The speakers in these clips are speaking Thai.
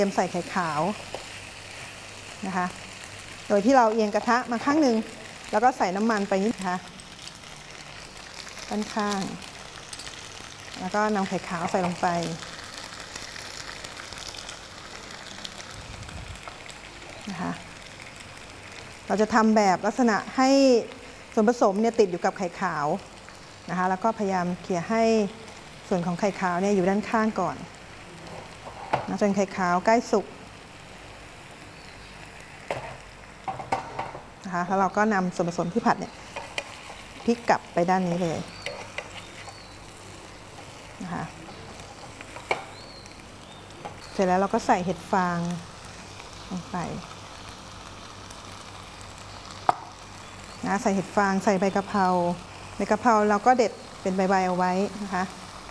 เตรียมใส่ไข่ขาวนะคะโดยที่เราเอียงกระทะมาข้างหนึ่งแล้วก็ใส่น้ำมันไปนิดนะคะด้านข้างแล้วก็นำไข่ขาวใส่ลงไปนะคะเราจะทำแบบลักษณะให้ส่วนผสมเนี่ยติดอยู่กับไข่ขาวนะคะแล้วก็พยายามเขี่ยให้ส่วนของไข่ขาวเนี่ยอยู่ด้านข้างก่อนนะจนไข่ขาวใกล้สุกนะคะแล้วเราก็นำส่วนผสมที่ผัดเนี่ยพลิกกลับไปด้านนี้เลยนะคะเสร็จแล้วเราก็ใส่เห็ดฟางลงไปนะใส่เห็ดฟางใส่ใบกะเพราเราก็เด็ดเป็นใบๆเอาไว้นะคะ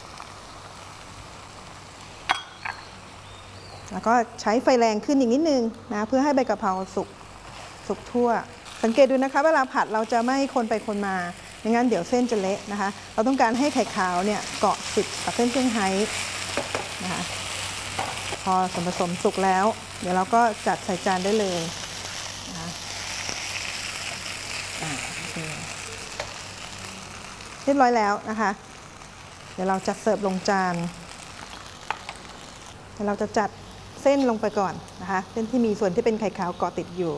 แล้วก็ใช้ไฟแรงขึ้นอีกนิดนึงนะเพื่อให้ใบกะเพราสุกทั่วสังเกตดูนะคะเวลาผัดเราจะไม่คนไปคนมาไม่งั้นเดี๋ยวเส้นจะเละนะคะเราต้องการให้ไข่ขาวเนี่ยเกาะติดกับเส้นเซี่ยงไฮ้นะคะพอส่วนผสมสุกแล้วเดี๋ยวเราก็จัดใส่จานได้เลยนะคะเรียบร้อยแล้วนะคะเดี๋ยวเราจะเสิร์ฟลงจานเดี๋ยวเราจะจัดเส้นลงไปก่อนนะคะเส้นที่มีส่วนที่เป็นไข่ขาวเกาะติดอยู่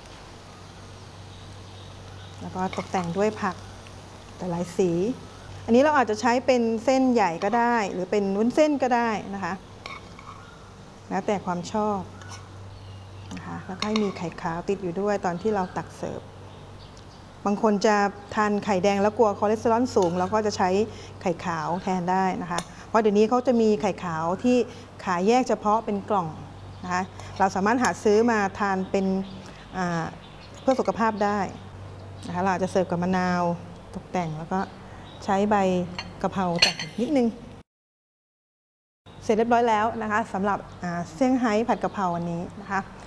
แล้วก็ตกแต่งด้วยผักแต่หลายสีอันนี้เราอาจจะใช้เป็นเส้นใหญ่ก็ได้หรือเป็นวุ้นเส้นก็ได้นะคะแล้วแต่ความชอบนะคะแล้วก็ให้มีไข่ขาวติดอยู่ด้วยตอนที่เราตักเสิร์ฟบางคนจะทานไข่แดงแล้วกลัวคอเลสเตอรอลสูงเราก็จะใช้ไข่ขาวแทนได้นะคะเพราะเดี๋ยวนี้เขาจะมีไข่ขาวที่ขายแยกเฉพาะเป็นกล่องนะคะเราสามารถหาซื้อมาทานเป็นเพื่อสุขภาพได้นะคะเราจะเสิร์ฟกับมะนาวตกแต่งแล้วก็ใช้ใบกะเพราแต่งนิดนึงเสร็จเรียบร้อยแล้วนะคะสำหรับเซี่ยงไฮ้ผัดกะเพราวันนี้นะคะ